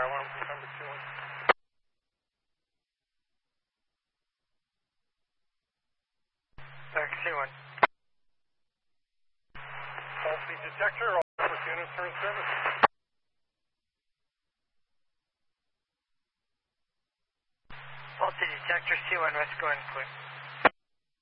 fire alarm from number 2-1. C1. Faulty detector, all network units are in service. Faulty detector, C1, West, go ahead and clear.